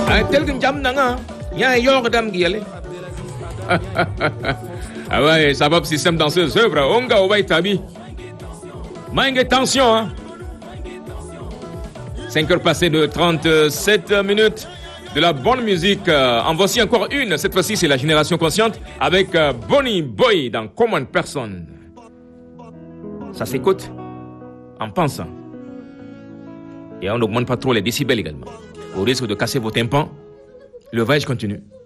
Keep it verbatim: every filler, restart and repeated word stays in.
Ah, tel que jam nanga. Ya yor dam giele. Ah ouais, ça va système dans ses œuvres. Onga obai tabi. Mange tension, hein. cinq heures passées de trente-sept minutes. De la bonne musique. En voici encore une. Cette fois-ci, c'est la génération consciente avec Bonnie Boy dans Common Person. Ça s'écoute en pensant. Et on n'augmente pas trop les décibels également. Au risque de casser vos tympans, le voyage continue.